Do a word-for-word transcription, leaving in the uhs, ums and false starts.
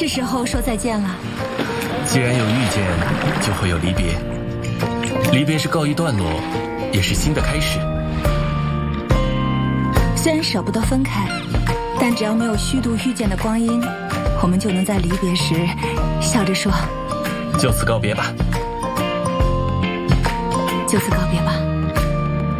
是时候说再见了。 既然有遇见，就会有离别。离别是告一段落，也是新的开始。 虽然舍不得分开，但只要没有虚度遇见的光阴，我们就能在离别时笑着说： 就此告别吧。 就此告别吧。